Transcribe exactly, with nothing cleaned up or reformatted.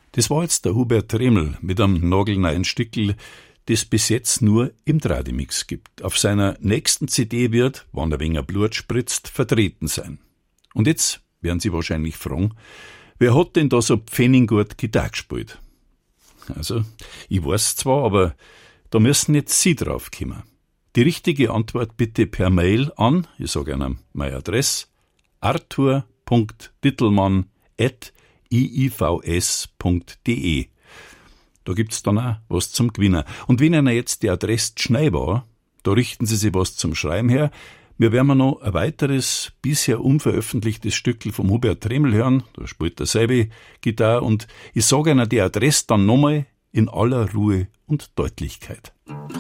Das war jetzt der Hubert Treml mit einem nagelneuen Stückel, das bis jetzt nur im Tradimix gibt. Auf seiner nächsten C D wird, wann ein wenig Blut spritzt, vertreten sein. Und jetzt werden Sie wahrscheinlich fragen, wer hat denn da so pfenningut Gitarre gespielt? Also, ich weiß zwar, aber da müssen jetzt Sie draufkommen. Die richtige Antwort bitte per Mail an, ich sage Ihnen meine Adresse, arthur punkt dittelmann at i i v s punkt d e. Da gibt's dann auch was zum Gewinnen. Und wenn Ihnen jetzt die Adresse schnell war, da richten Sie sich was zum Schreiben her. Wir werden noch ein weiteres, bisher unveröffentlichtes Stückel vom Hubert Treml hören. Da spielt er selber Gitarre und ich sage Ihnen die Adresse dann nochmal in aller Ruhe und Deutlichkeit.